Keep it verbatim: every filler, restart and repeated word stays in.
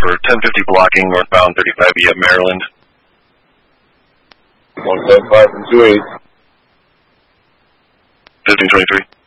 for ten fifty blocking northbound thirty-five E of Maryland. one seven five from two eight. fifteen twenty-three.